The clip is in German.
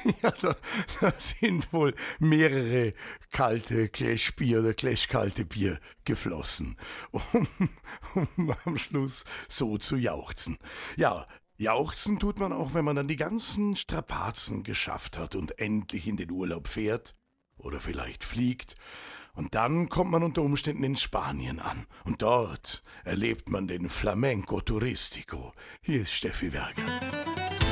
Ja, da sind wohl mehrere kalte Gläschbier oder Gläschkalte Bier geflossen, um, um am Schluss so zu jauchzen. Ja, jauchzen tut man auch, wenn man dann die ganzen Strapazen geschafft hat und endlich in den Urlaub fährt oder vielleicht fliegt. Und dann kommt man unter Umständen in Spanien an. Und dort erlebt man den Flamenco Turistico. Hier ist Steffi Werger.